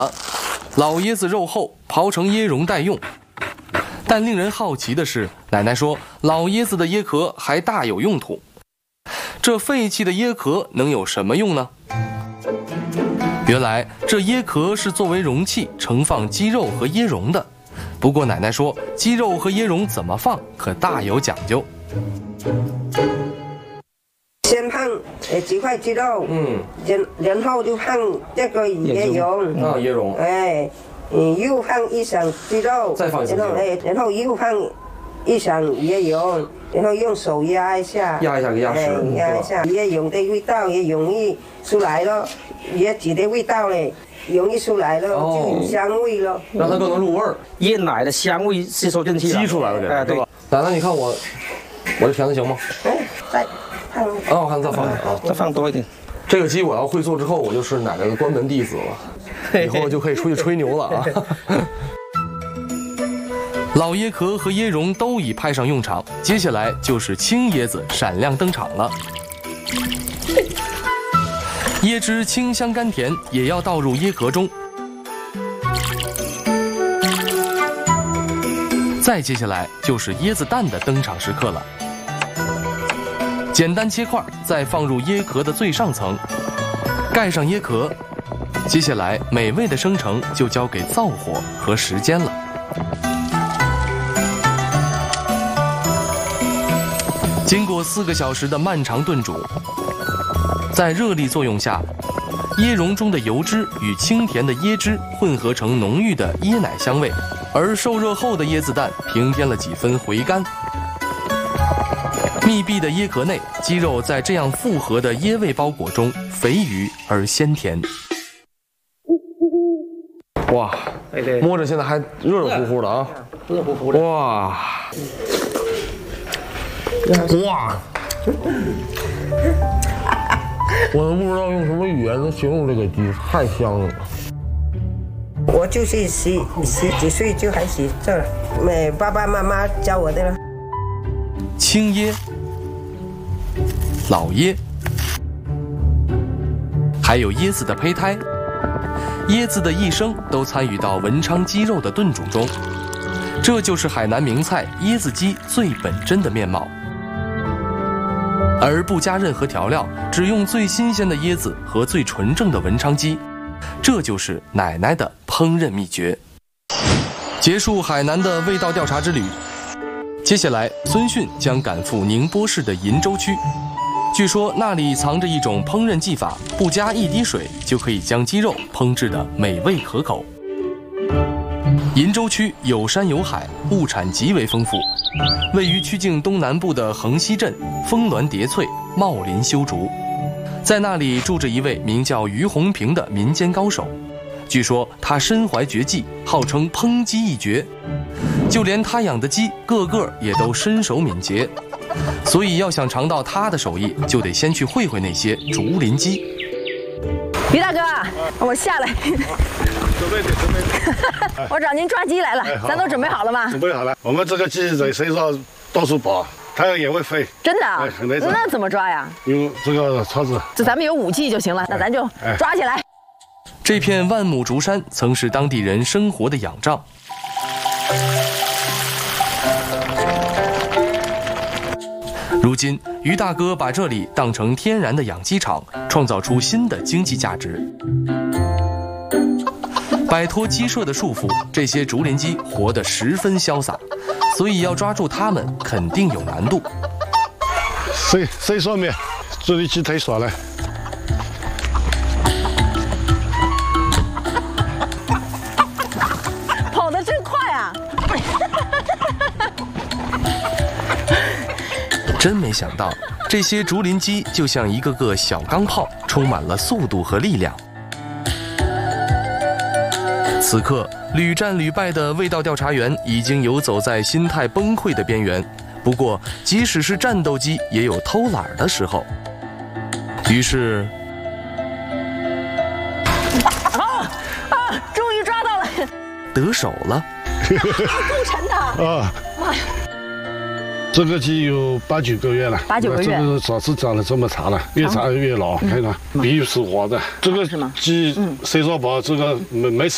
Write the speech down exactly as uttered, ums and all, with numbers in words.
老椰子肉厚，刨成椰蓉待用。但令人好奇的是，奶奶说老椰子的椰壳还大有用途。这废弃的椰壳能有什么用呢？原来这椰壳是作为容器盛放鸡肉和椰蓉的。不过奶奶说，鸡肉和椰蓉怎么放可大有讲究。 先放呃几块鸡肉，嗯，然然后就放这个椰蓉， 啊，椰蓉， 哎，嗯，又放一勺鸡肉， 再放一勺， 然后哎，然后又放一勺椰蓉，然后用手压一下， 压一下给压实， 哎，压一下，椰蓉的味道也容易出来了，椰子的味道嘞容易出来了，哦、就有香味了， 让它更能入味儿。 椰奶的香味吸收进去了， 激出来了，这哎对。 奶奶，你看我，我这甜的行吗？ 哎，再放， 哦，我看再放点啊， 再放多一点。 这个鸡我要会做之后，我就是奶奶的关门弟子了，以后就可以出去吹牛了啊。老椰壳和椰蓉都已派上用场，接下来就是青椰子闪亮登场了。椰汁清香甘甜，也要倒入椰壳中。再接下来就是椰子蛋的登场时刻了。简单切块，再放入椰壳的最上层，盖上椰壳。接下来美味的生成就交给灶火和时间了。经过四个小时的漫长炖煮，在热力作用下，椰蓉中的油脂与清甜的椰汁混合成浓郁的椰奶香味，而受热后的椰子蛋平添了几分回甘。密闭的椰壳内，鸡肉在这样复合的椰味包裹中，肥腴而鲜甜。哇，摸着现在还热热乎乎的啊， 热乎乎的。 哇，哇，我都不知道用什么语言能形容这个鸡，太香了。 我就是十十几岁就开始做了，没爸爸妈妈教我的了。 青椰、老椰，还有椰子的胚胎，椰子的一生都参与到文昌鸡肉的炖煮中，这就是海南名菜椰子鸡最本真的面貌。而不加任何调料，只用最新鲜的椰子和最纯正的文昌鸡，这就是奶奶的烹饪秘诀。结束海南的味道调查之旅，接下来孙迅将赶赴宁波市的鄞州区。据说那里藏着一种烹饪技法，不加一滴水就可以将鸡肉烹制得美味可口。鄞州区有山有海，物产极为丰富。位于曲靖东南部的横溪镇，峰峦叠翠，茂林修竹。在那里住着一位名叫于洪平的民间高手，据说他身怀绝技，号称烹鸡一绝。就连他养的鸡个个也都身手敏捷，所以要想尝到他的手艺，就得先去会会那些竹林鸡。 于大哥，我下来。 准备点，准备点。 我找您抓鸡来了，咱都准备好了吗？ 准备好了。我们这个鸡在身上到处跑，它也会飞。 真的啊？ 那怎么抓呀？ 用这个叉子。 这咱们有武器就行了，那咱就抓起来。 这片万亩竹山曾是当地人生活的仰仗。如今，于大哥把这里当成天然的养鸡场，创造出新的经济价值。摆脱鸡舍的束缚，这些竹林鸡活得十分潇洒，所以要抓住它们肯定有难度。 谁谁上面，这里鸡太爽了。 跑得真快啊！ 真没想到，这些竹林鸡就像一个个小钢炮，充满了速度和力量。此刻，屡战屡败的味道调查员已经游走在心态崩溃的边缘。不过，即使是战斗机，也有偷懒的时候。于是， 啊啊！终于抓到了， 得手了。 够沉的啊！ 妈呀！ 这个鸡有八九个月了， 八九个月， 这个早是长得这么长了，越长越老。看看，皮是活的。这个鸡身上跑，这个没没死。